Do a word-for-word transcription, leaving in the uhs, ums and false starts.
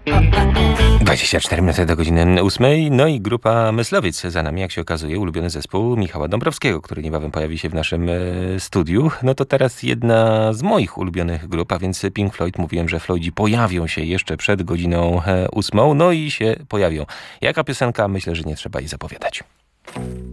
dwadzieścia cztery minuty do godziny ósmej, no i grupa Myslowiec za nami, jak się okazuje, ulubiony zespół Michała Dąbrowskiego, który niebawem pojawi się w naszym e, studiu. No to teraz jedna z moich ulubionych grup, a więc Pink Floyd. Mówiłem, że Floydzi pojawią się jeszcze przed godziną e, ósmą, no i się pojawią. Jaka piosenka? Myślę, że nie trzeba jej zapowiadać.